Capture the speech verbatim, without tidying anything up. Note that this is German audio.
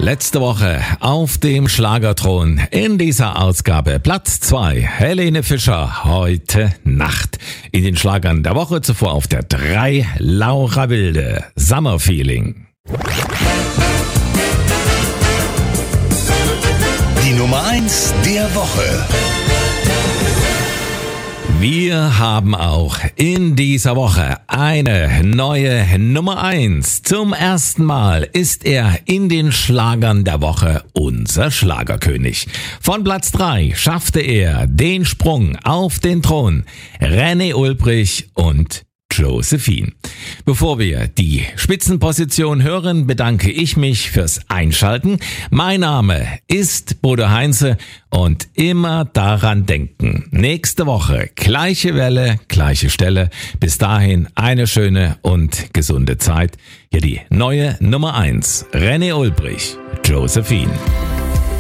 letzte Woche auf dem Schlagerthron. In dieser Ausgabe Platz zwei, Helene Fischer, heute Nacht. In den Schlagern der Woche zuvor auf der drei, Laura Wilde, Summer Feeling. Die Nummer eins der Woche. Wir haben auch in dieser Woche eine neue Nummer eins. Zum ersten Mal ist er in den Schlagern der Woche unser Schlagerkönig. Von Platz drei schaffte er den Sprung auf den Thron. René Ulbrich und Josephine. Bevor wir die Spitzenposition hören, bedanke ich mich fürs Einschalten. Mein Name ist Bodo Heinze und immer daran denken. Nächste Woche gleiche Welle, gleiche Stelle. Bis dahin eine schöne und gesunde Zeit. Hier die neue Nummer eins. René Ulbrich, Josephine.